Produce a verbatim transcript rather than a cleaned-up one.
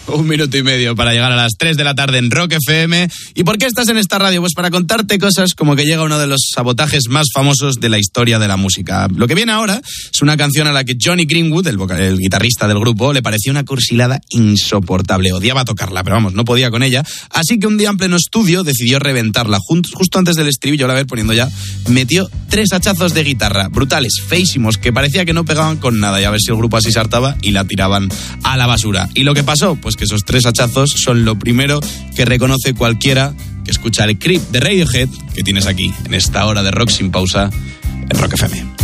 Un minuto y medio para llegar a las tres de la tarde en Rock F M. ¿Y por qué estás en esta radio? Pues para contarte cosas como que llega uno de los sabotajes más famosos de la historia de la música. Lo que viene ahora es una canción a la que Johnny Greenwood, el, vocal, el guitarrista del grupo, le pareció una cursilada insoportable. Odiaba tocarla, pero vamos, no podía con ella. Así que un día en pleno estudio decidió reventarla. Justo antes del estribillo, la ver poniendo ya, metió tres hachazos de guitarra, brutales, feísimos, que parecía que no pegaban con nada. Y a ver si el grupo así se hartaba y la tiraban a la basura. ¿Y lo que pasó? Pues que esos tres hachazos son lo primero que reconoce cualquiera que escucha el Creep de Radiohead que tienes aquí, en esta hora de rock sin pausa, en Rock F M.